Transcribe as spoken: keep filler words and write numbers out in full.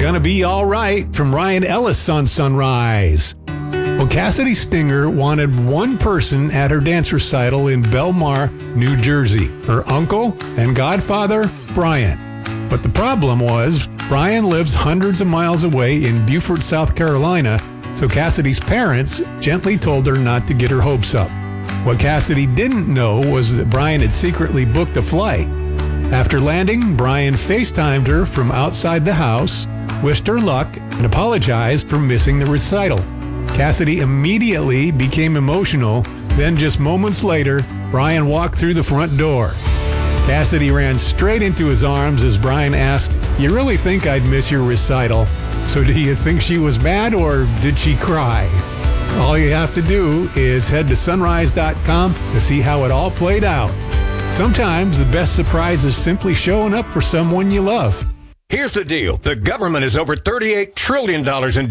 Gonna Be All Right from Ryan Ellis on Sunrise. Well, Cassidy Stinger wanted one person at her dance recital in Belmar, New Jersey, her uncle and godfather, Brian. But the problem was, Brian lives hundreds of miles away in Beaufort, South Carolina, so Cassidy's parents gently told her not to get her hopes up. What Cassidy didn't know was that Brian had secretly booked a flight. After landing, Brian FaceTimed her from outside the house, wished her luck, and apologized for missing the recital. Cassidy immediately became emotional. Then just moments later, Brian walked through the front door. Cassidy ran straight into his arms as Brian asked, "You really think I'd miss your recital? So do you think she was mad or did she cry?" All you have to do is head to sunrise dot com to see how it all played out. Sometimes the best surprise is simply showing up for someone you love. Here's the deal. The government is over thirty-eight trillion dollars in